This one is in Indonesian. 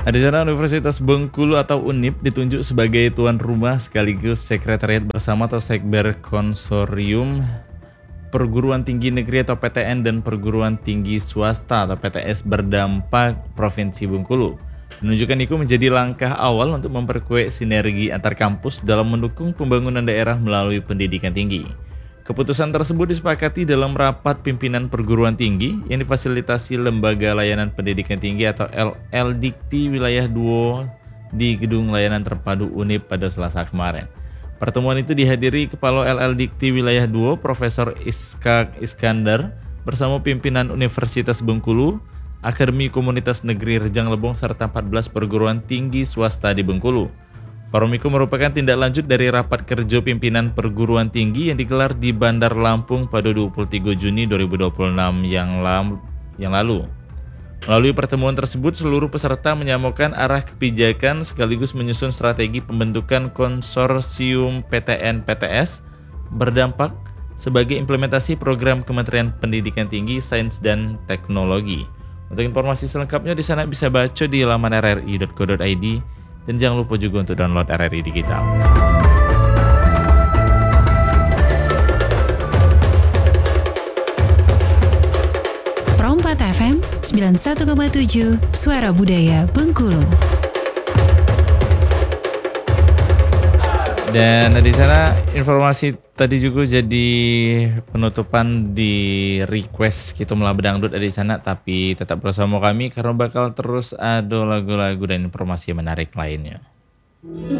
Di sana Universitas Bengkulu atau UNIP ditunjuk sebagai tuan rumah sekaligus sekretariat bersama atau sekber konsorsium perguruan tinggi negeri atau PTN dan perguruan tinggi swasta atau PTS berdampak Provinsi Bengkulu. Penunjukan itu menjadi langkah awal untuk memperkuat sinergi antar kampus dalam mendukung pembangunan daerah melalui pendidikan tinggi. Keputusan tersebut disepakati dalam rapat pimpinan perguruan tinggi yang difasilitasi Lembaga Layanan Pendidikan Tinggi atau LLDikti Wilayah 2 di Gedung Layanan Terpadu UNIP pada Selasa kemarin. Pertemuan itu dihadiri Kepala LLDikti Wilayah 2 Profesor Iskak Iskandar bersama pimpinan Universitas Bengkulu, Akademi Komunitas Negeri Rejang Lebong serta 14 perguruan tinggi swasta di Bengkulu. Forum itu merupakan tindak lanjut dari rapat kerja pimpinan perguruan tinggi yang digelar di Bandar Lampung pada 23 Juni 2026 yang lalu. Melalui pertemuan tersebut, seluruh peserta menyamakan arah kebijakan sekaligus menyusun strategi pembentukan konsorsium PTN-PTS berdampak sebagai implementasi program Kementerian Pendidikan Tinggi, Sains, dan Teknologi. Untuk informasi selengkapnya di sana bisa baca di laman rri.co.id. Dan jangan lupa juga untuk download RRI Digital. Pro 4 FM 91,7 Suara Budaya Bengkulu. Dan di sana informasi tadi juga jadi penutupan di request kita Mela Bedangdut di sana, tapi tetap bersama kami karena bakal terus ada lagu-lagu dan informasi menarik lainnya.